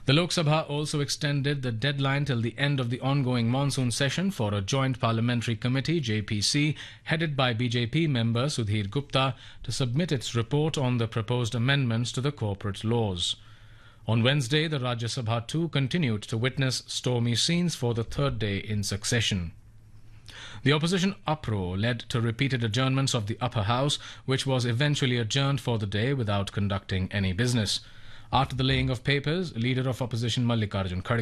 The Lok Sabha also extended the deadline till the end of the ongoing monsoon session for a joint parliamentary committee, JPC, headed by BJP member Sudhir Gupta, to submit its report on the proposed amendments to the corporate laws. On Wednesday, the Rajya Sabha too continued to witness stormy scenes for the third day in succession. The opposition uproar led to repeated adjournments of the upper house, which was eventually adjourned for the day without conducting any business. After the laying of papers, leader of opposition Mallikarjun Kharge